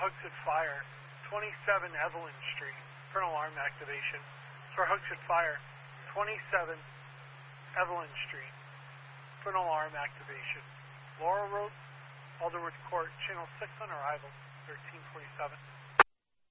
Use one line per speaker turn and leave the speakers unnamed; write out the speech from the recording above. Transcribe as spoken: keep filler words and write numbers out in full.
Hooksett Fire, twenty-seven Evelyn Street, for an alarm activation. For Hooksett Fire, twenty-seven Evelyn Street, for an alarm activation. Laurel Road, Alderwood Court, Channel six on arrival, thirteen forty-seven.